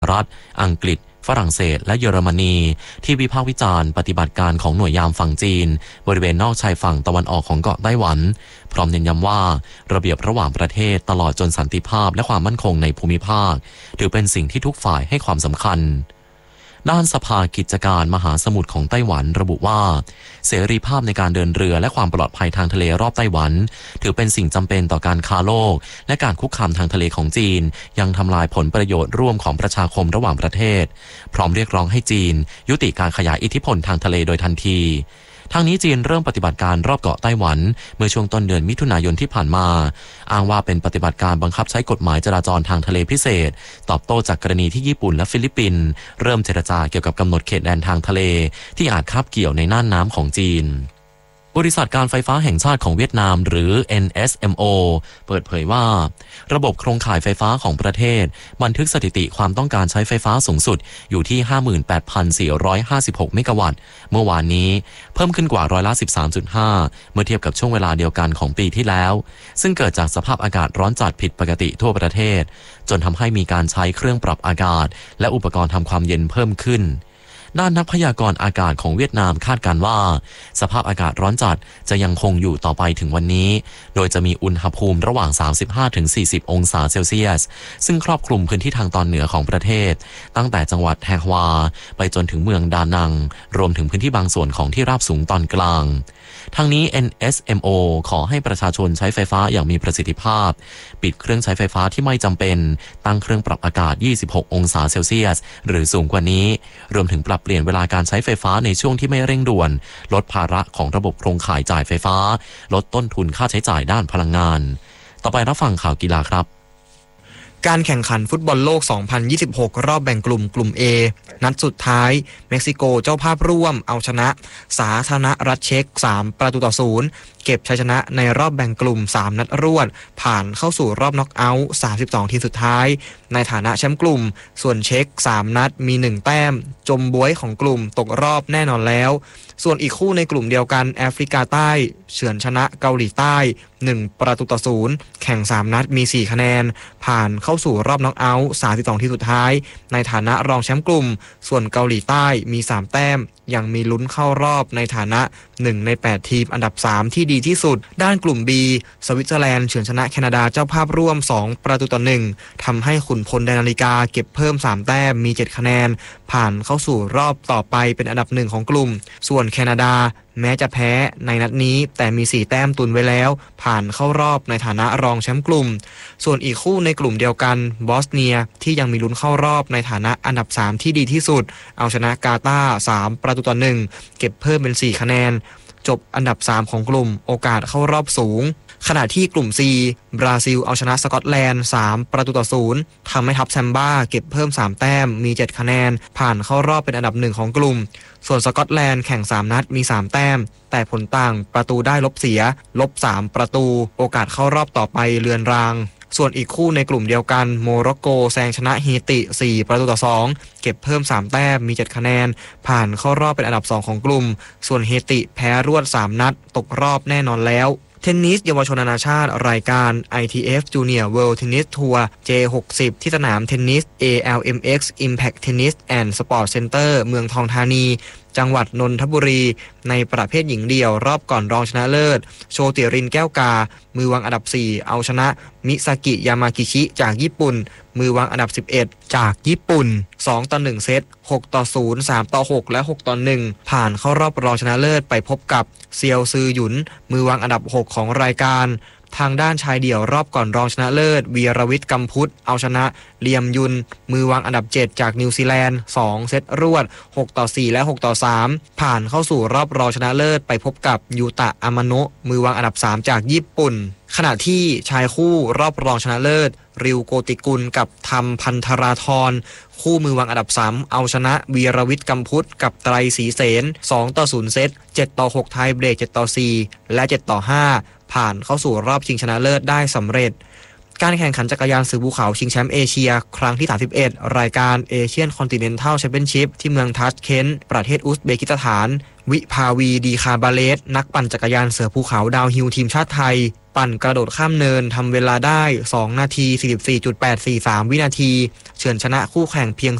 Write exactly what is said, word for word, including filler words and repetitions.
รัฐอังกฤษฝรั่งเศสและเยอรมนีที่วิพากษ์วิจารณ์ปฏิบัติการของหน่วยยามฝั่งจีนบริเวณนอกชายฝั่งตะวันออกของเกาะไต้หวันพร้อมเน้นย้ำว่าระเบียบระหว่างประเทศตลอดจนสันติภาพและความมั่นคงในภูมิภาคถือเป็นสิ่งที่ทุกฝ่ายให้ความสำคัญด้านสภากิจการมหาสมุทรของไต้หวันระบุว่าเสรีภาพในการเดินเรือและความปลอดภัยทางทะเลรอบไต้หวันถือเป็นสิ่งจำเป็นต่อการค้าโลกและการคุกคามทางทะเลของจีนยังทำลายผลประโยชน์ร่วมของประชาคมระหว่างประเทศพร้อมเรียกร้องให้จีนยุติการขยายอิทธิพลทางทะเลโดยทันทีทางนี้จีนเริ่มปฏิบัติการรอบเกาะไต้หวันเมื่อช่วงต้นเดือนมิถุนายนที่ผ่านมาอ้างว่าเป็นปฏิบัติการบังคับใช้กฎหมายจราจรทางทะเลพิเศษตอบโต้จากกรณีที่ญี่ปุ่นและฟิลิปปินส์เริ่มเจรจาเกี่ยวกับกำหนดเขตแดนทางทะเลที่อาจคาบเกี่ยวในน่านน้ำของจีนบริษัทการไฟฟ้าแห่งชาติของเวียดนามหรือ เอ็น เอส เอ็ม โอ เปิดเผยว่าระบบโครงข่ายไฟฟ้าของประเทศบันทึกสถิติความต้องการใช้ไฟฟ้าสูงสุดอยู่ที่ ห้าหมื่นแปดพันสี่ร้อยห้าสิบหก เมกะวัตต์เมื่อวานนี้เพิ่มขึ้นกว่าร้อยละ สิบสามจุดห้า เมื่อเทียบกับช่วงเวลาเดียวกันของปีที่แล้วซึ่งเกิดจากสภาพอากาศร้อนจัดผิดปกติทั่วประเทศจนทำให้มีการใช้เครื่องปรับอากาศและอุปกรณ์ทำความเย็นเพิ่มขึ้นด้านนักพยากรณ์อากาศของเวียดนามคาดการณ์ว่าสภาพอากาศร้อนจัดจะยังคงอยู่ต่อไปถึงวันนี้โดยจะมีอุณหภูมิระหว่าง สามสิบห้าถึงสี่สิบ องศาเซลเซียสซึ่งครอบคลุมพื้นที่ทางตอนเหนือของประเทศตั้งแต่จังหวัดแฮฮวาไปจนถึงเมืองดานังรวมถึงพื้นที่บางส่วนของที่ราบสูงตอนกลางทางนี้ เอ็น เอส เอ็ม โอ ขอให้ประชาชนใช้ไฟฟ้าอย่างมีประสิทธิภาพปิดเครื่องใช้ไฟฟ้าที่ไม่จำเป็นตั้งเครื่องปรับอากาศยี่สิบหกองศาเซลเซียสหรือสูงกว่านี้รวมถึงปรับเปลี่ยนเวลาการใช้ไฟฟ้าในช่วงที่ไม่เร่งด่วนลดภาระของระบบโครงข่ายจ่ายไฟฟ้าลดต้นทุนค่าใช้จ่ายด้านพลังงานต่อไปรับฟังข่าวกีฬาครับการแข่งขันฟุตบอลโลก สองพันยี่สิบหก รอบแบ่งกลุ่มกลุ่ม A นัดสุดท้ายเม็กซิโกเจ้าภาพร่วมเอาชนะสาธารณรัฐเช็กสามประตูต่อศูนย์เก็บชัยชนะในรอบแบ่งกลุ่มสามนัดรวดผ่านเข้าสู่รอบน็อกเอาท์สามสิบสองทีมสุดท้ายในฐานะแชมป์กลุ่มส่วนเช็กสามนัดมีหนึ่งแต้มจมบ๊วยของกลุ่มตกรอบแน่นอนแล้วส่วนอีกคู่ในกลุ่มเดียวกันแอฟริกาใต้เฉือนชนะเกาหลีใต้หนึ่งประตูต่อศูนย์แข่งสามนัดมีสี่คะแนนผ่านเข้าสู่รอบน็อกเอาท์สามสิบสองทีมสุดท้ายในฐานะรองแชมป์กลุ่มส่วนเกาหลีใต้มีสามแต้มยังมีลุ้นเข้ารอบในฐานะหนึ่งในแปดทีมอันดับสามที่ดีที่สุดด้านกลุ่ม B สวิตเซอร์แลนด์เฉือนชนะแคนาดาเจ้าภาพร่วมสองประตูต่อหนึ่งทำให้ขุนพลแดนนาฬิกาเก็บเพิ่มสามแต้มมีเจ็ดคะแนนผ่านเข้าสู่รอบต่อไปเป็นอันดับหนึ่งของกลุ่มส่วนแคนาดาแม้จะแพ้ในนัดนี้แต่มีสี่แต้มตุนไว้แล้วผ่านเข้ารอบในฐานะรองแชมป์กลุ่มส่วนอีกคู่ในกลุ่มเดียวกันบอสเนียที่ยังมีลุ้นเข้ารอบในฐานะอันดับสามที่ดีที่สุดเอาชนะกาตาร์สามประตูต่อหนึ่งเก็บเพิ่มเป็นสี่คะแนนจบอันดับสามของกลุ่มโอกาสเข้ารอบสูงขณะที่กลุ่ม C บราซิลเอาชนะสกอตแลนด์สามประตูต่อศูนย์ทำให้ทัพแซมบ้าเก็บเพิ่มสามแต้มมีเจ็ดคะแนนผ่านเข้ารอบเป็นอันดับหนึ่งของกลุ่มส่วนสกอตแลนด์แข่งสามนัดมีสามแต้มแต่ผลต่างประตูได้ลบเสียลบสามประตูโอกาสเข้ารอบต่อไปเลือนรางส่วนอีกคู่ในกลุ่มเดียวกันโมร็อกโกแซงชนะเฮติสี่ประตูต่อสองเก็บเพิ่มสามแต้มมีเจ็ดคะแนนผ่านเข้ารอบเป็นอันดับสองของกลุ่มส่วนเฮติแพ้รวดสามนัดตกรอบแน่นอนแล้วเทนนิสเยาวชนนานาชาติรายการ ไอ ที เอฟ Junior World Tennis Tour เจ หกสิบ ที่สนามเทนนิส เอ แอล เอ็ม เอ็กซ์ Impact Tennis and Sport Center เมืองทองธานีจังหวัดนนทบุรีในประเภทหญิงเดี่ยวรอบก่อนรองชนะเลิศโชติรินแก้วกามือวางอันดับสี่เอาชนะมิซากิยามากิชิจากญี่ปุ่นมือวางอันดับสิบเอ็ดจากญี่ปุ่นสองต่อหนึ่งเซตหกต่อศูนย์ สามต่อหกและหกต่อหนึ่งผ่านเข้ารอบรองชนะเลิศไปพบกับเซียวซือหยุนมือวางอันดับหกของรายการทางด้านชายเดี่ยวรอบก่อนรองชนะเลิศวีรวิทย์กำพุทธเอาชนะเลียมยุนมือวางอันดับเจ็ดจากนิวซีแลนด์สองเซตรวดหกต่อสี่และหกต่อสามผ่านเข้าสู่รอบรองชนะเลิศไปพบกับยูตะอามาโนะมือวางอันดับสามจากญี่ปุ่นขณะที่ชายคู่รอบรองชนะเลิศริวโกติกุลกับธรรมพันธราธรคู่มือวางอันดับสามเอาชนะวีรวิทย์กำพุทธกับไตรศรีเสนสองต่อศูนย์เซตเจ็ดต่อหกไทยเบรกเจ็ดต่อสี่และเจ็ดต่อห้าผ่านเข้าสู่รอบชิงชนะเลิศได้สำเร็จการแข่งขันจักรยานสื่อภูเขาชิงแชมป์เอเชียครั้งที่สามสิบเอ็ดรายการเอเชียนคอนติเนนทัลแชมเปี้ยนชิพที่เมืองทัชเคนต์ประเทศอุซเบกิสถานวิภาวีดีคาบาเลสนักปั่นจักรยานเสือภูเขาดาวฮิลทีมชาติไทยปั่นกระโดดข้ามเนินทำเวลาได้สองนาที สี่สิบสี่จุดแปดสี่สาม วินาทีเฉือนชนะคู่แข่งเพียง